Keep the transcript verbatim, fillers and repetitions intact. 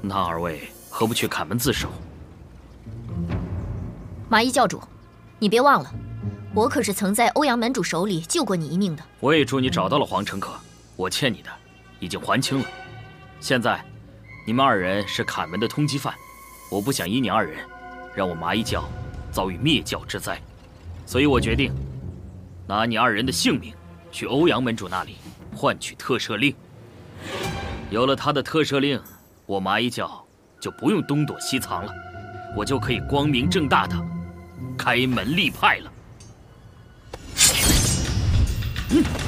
那二位何不去砍门自首？ 麻衣教主，你别忘了，我可是曾在欧阳门主手里救过你一命的。 我也祝你找到了黄承可，我欠你的已经还清了。现在，你们二人是砍门的通缉犯，我不想因你二人让我麻衣教遭遇灭教之灾，所以我决定拿你二人的性命去欧阳门主那里换取特赦令。有了他的特赦令，我麻衣教就不用东躲西藏了，我就可以光明正大的开门立派了。嗯